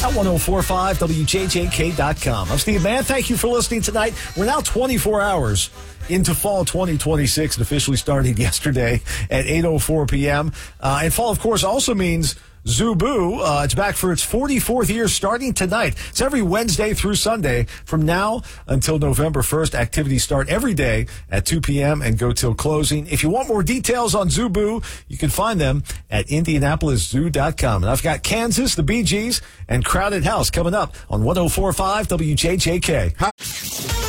at 1045 WJJK.com. I'm Steve Mann. Thank you for listening tonight. We're now 24 hours into fall 2026. It officially started yesterday at 8:04 p.m. And fall, of course, also means Zubu. It's back for its 44th year starting tonight. It's every Wednesday through Sunday from now until November 1st. Activities start every day at 2 p.m. and go till closing. If you want more details on Zubu, you can find them at IndianapolisZoo.com. And I've got Kansas, the Bee Gees, and Crowded House coming up on 1045 WJJK.